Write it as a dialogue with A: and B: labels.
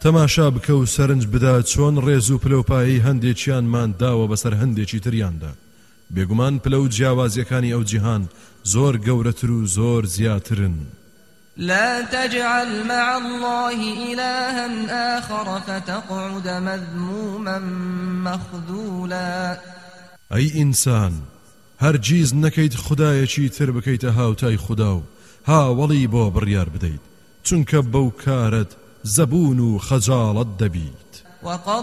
A: تەماشا بکە و سەرنج بدا چۆن ڕێز و پلەپایی هەندێکیانمان داوە بەسەر هەندێکی تریاندا. بێگومان پلە و جیاوازیەکانی ئەو جیهان زۆر گەورەتر و زۆر زیاترن.
B: لا تجعل مع الله إلها آخر فتقعد مذموما مخذولا.
A: أي إنسان هەرگیز نەکەیت خودایەکی تر بکەیتە هاوتای خوددا و هاوڵی بۆ بڕیار بدەیت، چونکە بەو کارت زەبون و خەجاڵەت دەبیت.